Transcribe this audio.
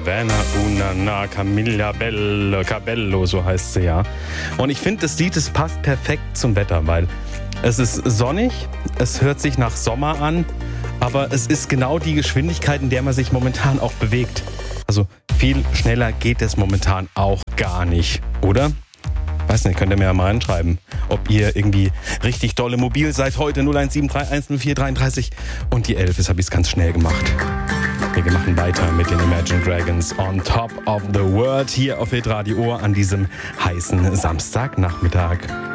Savannah Unana Camilla Cabello, so heißt sie ja. Und ich finde, das Lied, das passt perfekt zum Wetter, weil es ist sonnig, es hört sich nach Sommer an, aber es ist genau die Geschwindigkeit, in der man sich momentan auch bewegt. Also viel schneller geht es momentan auch gar nicht, oder? Weiß nicht, könnt ihr mir ja mal reinschreiben, ob ihr irgendwie richtig dolle mobil seid. Heute 0173104333 und die 11 ist, habe ich es ganz schnell gemacht. Wir machen weiter mit den Imagine Dragons on Top of the World hier auf Hitradio Ohr an diesem heißen Samstagnachmittag.